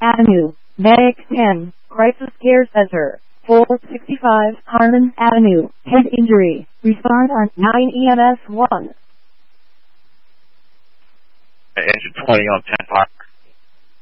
Avenue, Medic 10, Crisis Care Center, 465 Harmon Avenue, head injury, respond on 9 EMS 1. Engine 20 on 10 5.